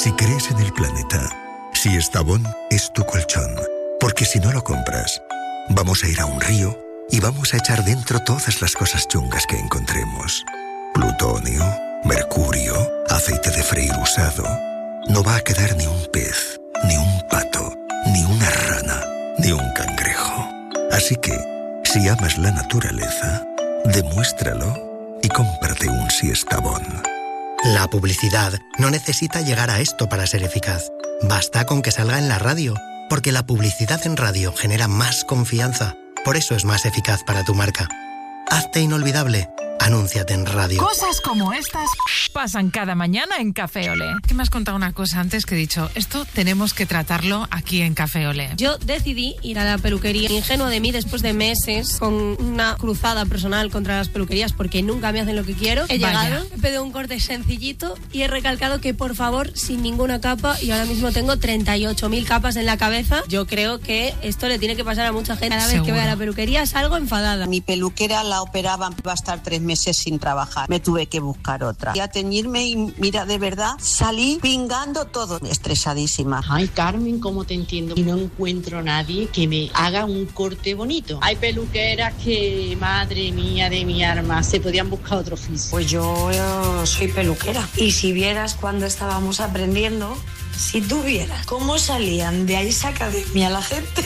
Si crees en el planeta, Siestabón es tu colchón. Porque si no lo compras, vamos a ir a un río y vamos a echar dentro todas las cosas chungas que encontremos. Plutonio, mercurio, aceite de freír usado. No va a quedar ni un pez, ni un pato, ni una rana, ni un cangrejo. Así que, si amas la naturaleza, demuéstralo y cómprate un Siestabón. La publicidad no necesita llegar a esto para ser eficaz. Basta con que salga en la radio, porque la publicidad en radio genera más confianza. Por eso es más eficaz para tu marca. Hazte inolvidable. Anúnciate en radio. Cosas como estas pasan cada mañana en Café Olé. Que me has contado una cosa antes que he dicho, esto tenemos que tratarlo aquí en Café Olé. Yo decidí ir a la peluquería. Ingenuo de mí, después de meses con una cruzada personal contra las peluquerías porque nunca me hacen lo que quiero. He llegado, he pedido un corte sencillito y he recalcado que por favor sin ninguna capa, y ahora mismo tengo 38.000 capas en la cabeza. Yo creo que esto le tiene que pasar a mucha gente. Cada vez que voy a la peluquería salgo enfadada. Mi peluquera la operaban, va a estar 3 meses sin trabajar. Me tuve que buscar otra. Y a teñirme y mira, de verdad, salí pingando todo, estresadísima. Ay, Carmen, ¿cómo te entiendo? Y no encuentro nadie que me haga un corte bonito. Hay peluqueras que, madre mía de mi arma, se podían buscar otro oficio. Pues yo soy peluquera. Y si vieras cuando estábamos aprendiendo, si tú vieras cómo salían de ahí esa academia la gente.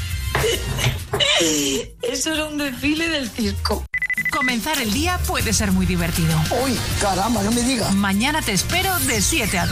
Eso era un desfile del circo. Comenzar el día puede ser muy divertido. ¡Uy, caramba, no me digas! Mañana te espero de 7 a 2.